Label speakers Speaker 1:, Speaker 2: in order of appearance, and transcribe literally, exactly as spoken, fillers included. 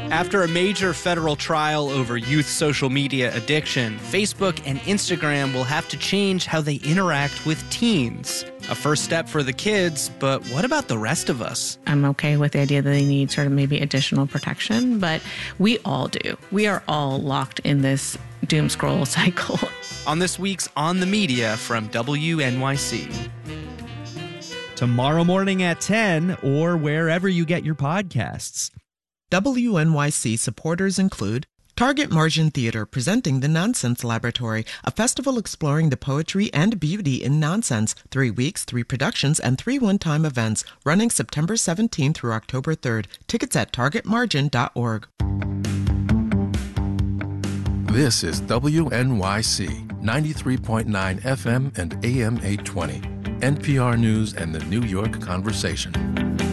Speaker 1: After a major federal trial over youth social media addiction, Facebook and Instagram will have to change how they interact with teens. A first step for the kids, but what about the rest of us?
Speaker 2: I'm okay with the idea that they need sort of maybe additional protection, but we all do. We are all locked in this doom scroll cycle.
Speaker 1: On this week's On the Media from W N Y C.
Speaker 3: Tomorrow morning at ten or wherever you get your podcasts.
Speaker 4: W N Y C supporters include Target Margin Theater presenting The Nonsense Laboratory, a festival exploring the poetry and beauty in nonsense. Three weeks, three productions, and three one-time events, running September seventeenth through October third. Tickets at target margin dot org.
Speaker 5: This is W N Y C, ninety-three point nine F M and A M eight twenty, N P R News and the New York Conversation.